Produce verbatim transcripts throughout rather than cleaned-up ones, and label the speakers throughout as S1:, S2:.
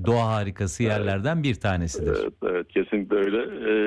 S1: doğa harikası yerlerden bir tanesidir.
S2: Evet, evet kesinlikle öyle.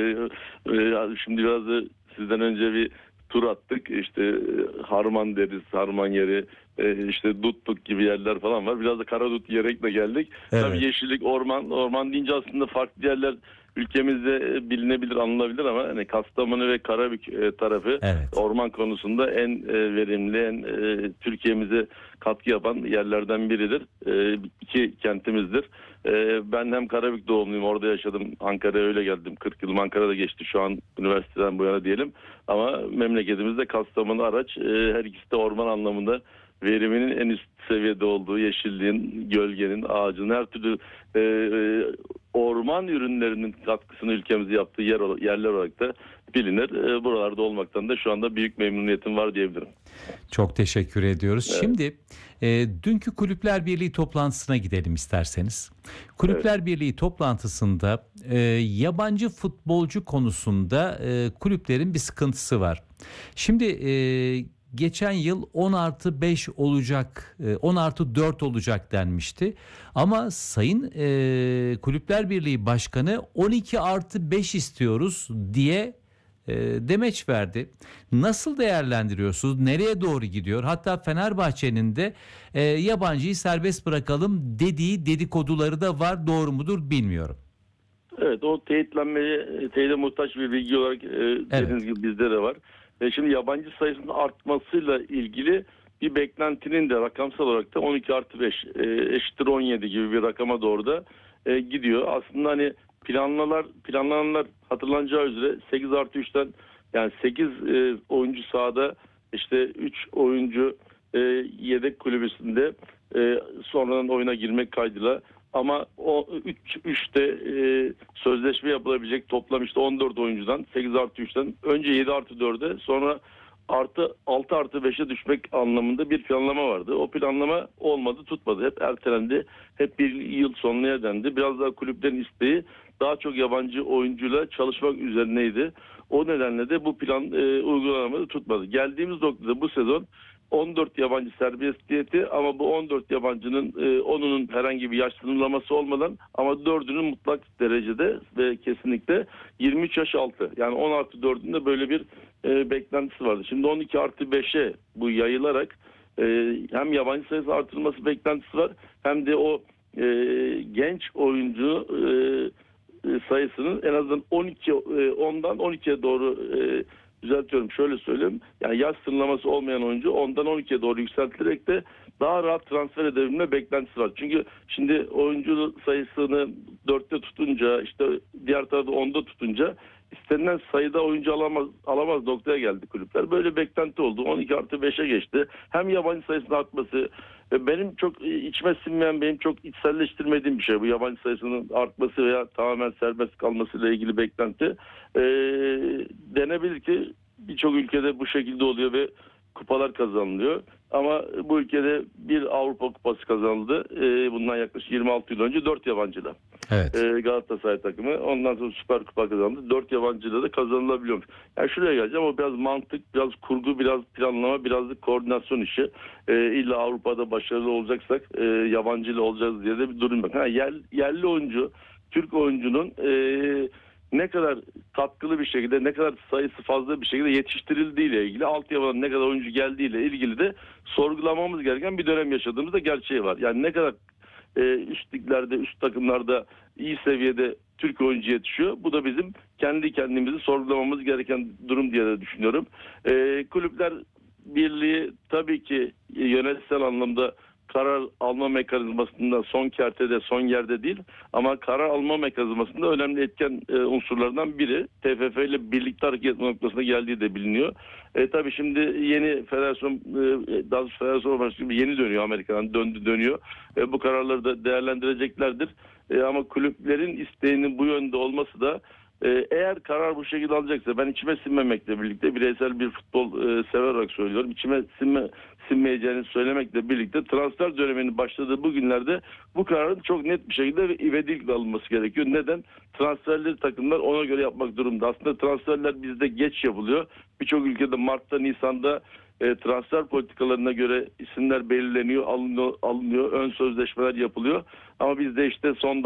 S2: Ee, e, şimdi biraz da sizden önce bir tur attık. İşte e, Harman deriz, Harman yeri, e, işte Dutluk gibi yerler falan var. Biraz da Karadut diyerek de geldik.
S1: Evet.
S2: Tabii yeşillik, orman, orman deyince aslında farklı yerler ülkemizde e, bilinebilir, anılabilir ama hani Kastamonu ve Karabük e, tarafı
S1: Evet.
S2: orman konusunda en e, verimli, en e, Türkiye'mize katkı yapan yerlerden biridir. E, iki kentimizdir. E, ben hem Karabük doğumluyum, orada yaşadım. Ankara'ya öyle geldim. kırk yılım Ankara'da geçti şu an üniversiteden bu yana diyelim. Ama memleketimizde Kastamonu, Araç, e, her ikisi de orman anlamında veriminin en üst seviyede olduğu, yeşilliğin, gölgenin, ağacın, her türlü e, e, orman ürünlerinin katkısını ülkemize yaptığı yer, yerler olarak da bilinir. E, buralarda olmaktan da şu anda büyük memnuniyetim var diyebilirim.
S1: Çok teşekkür ediyoruz.
S2: Evet.
S1: Şimdi e, dünkü Kulüpler Birliği toplantısına gidelim isterseniz. Kulüpler
S2: Evet.
S1: Birliği toplantısında e, yabancı futbolcu konusunda e, kulüplerin bir sıkıntısı var. Şimdi e, geçen yıl on artı beş olacak, on artı dört olacak denmişti. Ama Sayın e, Kulüpler Birliği Başkanı on iki artı beş istiyoruz diye e, demeç verdi. Nasıl değerlendiriyorsunuz? Nereye doğru gidiyor? Hatta Fenerbahçe'nin de e, yabancıyı serbest bırakalım dediği dedikoduları da var. Doğru mudur bilmiyorum.
S2: Evet, o teyitlenmeye, teyide muhtaç bir bilgi olarak e, dediğiniz gibi bizde de var. E, şimdi yabancı sayısının artmasıyla ilgili bir beklentinin de rakamsal olarak da on iki artı beş e, eşittir on yedi gibi bir rakama doğru da e, gidiyor. Aslında hani planlanan planlananlar hatırlanacağı üzere sekiz artı üçten yani sekiz e, oyuncu sahada, işte üç oyuncu e, yedek kulübesinde e, sonradan oyuna girmek kaydıyla, ama o üç üçte e, sözleşme yapılabilecek toplam işte on dört oyuncudan sekiz artı üçten önce yedi artı dörde, sonra artı altı artı beşe düşmek anlamında bir planlama vardı. O planlama olmadı, tutmadı. Hep ertelendi. Hep bir yıl sonuna dendi. Biraz daha kulüplerin isteği daha çok yabancı oyuncuyla çalışmak üzerineydi. O nedenle de bu plan e, uygulanamadı, tutmadı. Geldiğimiz noktada bu sezon on dört yabancı serbestiyeti, ama bu on dört yabancının e, onunun herhangi bir yaş sınırlaması olmadan ama dördünün mutlak derecede ve kesinlikle yirmi üç yaş altı, yani on artı dördünde böyle bir e, beklentisi vardı. Şimdi on iki artı beşe bu yayılarak e, hem yabancı sayısı artırılması beklentisi var, hem de o e, genç oyuncu e, e, sayısının en azından on iki e, ondan on ikiye doğru e, düzeltiyorum, şöyle söyleyeyim. Yani yaş sınırlaması olmayan oyuncu ondan on ikiye doğru yükseltilerek de daha rahat transfer edebilme beklentisi var. Çünkü şimdi oyuncu sayısını dörtte tutunca, işte diğer tarafta onda tutunca istenilen sayıda oyuncu alamaz alamaz noktaya geldi kulüpler. Böyle beklenti oldu. on iki artı beşe geçti. Hem yabancı sayısının artması, benim çok içime sinmeyen, benim çok içselleştirmediğim bir şey bu yabancı sayısının artması veya tamamen serbest kalmasıyla ilgili beklenti. Ee, denebilir ki birçok ülkede bu şekilde oluyor ve kupalar kazanılıyor. Ama bu ülkede bir Avrupa Kupası kazanıldı. Ee, bundan yaklaşık yirmi altı yıl önce dört yabancıyla.
S1: Evet.
S2: Ee, Galatasaray takımı. Ondan sonra Süper Kupa kazandı. dört yabancıyla da kazanılabiliyormuş. Yani şuraya geleceğim. O biraz mantık, biraz kurgu, biraz planlama, biraz da koordinasyon işi. Ee, illa Avrupa'da başarılı olacaksak e, yabancıyla olacağız diye de bir durum yok. Ha, yer, yerli oyuncu, Türk oyuncunun e, ne kadar katkılı bir şekilde, ne kadar sayısı fazla bir şekilde yetiştirildiğiyle ilgili, altyapıdan ne kadar oyuncu geldiğiyle ilgili de sorgulamamız gereken bir dönem yaşadığımızda gerçeği var. Yani ne kadar e, üst liglerde, üst takımlarda iyi seviyede Türk oyuncu yetişiyor. Bu da bizim kendi kendimizi sorgulamamız gereken durum diye de düşünüyorum. E, Kulüpler Birliği tabii ki yönetsel anlamda karar alma mekanizmasında son kertede, son yerde değil, ama karar alma mekanizmasında önemli etken e, unsurlardan biri. T F F ile birlikte hareket etme noktasına geldiği de biliniyor. E, tabii şimdi yeni federasyon, e, daha doğrusu federasyon başkanı yeni dönüyor, Amerika'dan döndü dönüyor. E, bu kararları da değerlendireceklerdir. E, ama kulüplerin isteğinin bu yönde olması da, Ee, eğer karar bu şekilde alacaksa, ben içime sinmemekle birlikte, bireysel bir futbol e, sever olarak söylüyorum, içime sinme, sinmeyeceğini söylemekle birlikte transfer döneminin başladığı bu günlerde bu kararın çok net bir şekilde ve ivedilikle alınması gerekiyor. Neden? Transferleri takımlar ona göre yapmak durumunda. Aslında transferler bizde geç yapılıyor. Birçok ülkede Mart'ta, Nisan'da e, transfer politikalarına göre isimler belirleniyor, alınıyor, alınıyor, ön sözleşmeler yapılıyor. Ama bizde işte son